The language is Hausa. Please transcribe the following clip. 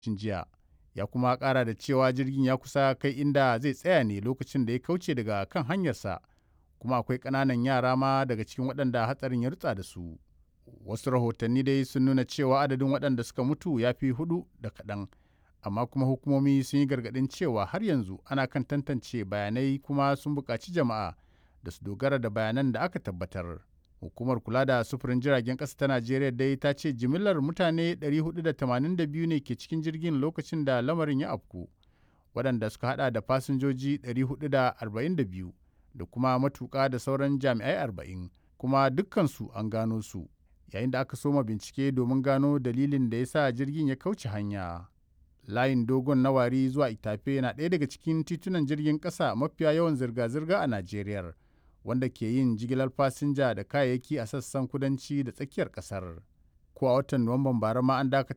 jiya. Ya kuma ƙara da cewa jirgin ya kusa kai inda zai tsaya ne lokacin da ya kauce daga kan hanyarsa, kuma akwai ƙananan yara ma daga cikin waɗanda hatsarin ya rutsa da su. Wasu rahotanni dai sun nuna cewa adadin waɗanda suka mutu ya fi 4 da kaɗan, amma kuma hukumomi sun yi gargaɗin cewa har yanzu ana kan tantance bayanai, kuma sun buƙaci jama'a da su dogara da bayanan da aka tabbatar. Hukumar kula da sufurin jiragen ƙasa ta Najeriya dai ta ce jimillar mutane 482 ne ke cikin jirgin lokacin da lamarin ya afku, waɗanda suka hada da fasinjoji 442 da kuma matuƙa da sauran jami'ai 40, kuma dukkansu an gano su, yayin da aka soma bincike domin gano dalilin da ya sa jirgin ya kauce hanya. Layin dogon na Wari zuwa Itafe na ɗaya daga cikin titunan jirgin ƙasa mafiya yawan zirga-zirga a Najeriya, wanda ke yin jigilar fasinja da kayayyaki a sassan kudanci da tsakiyar ƙasar. Ko a watan Nuwamban bara ma an dakatar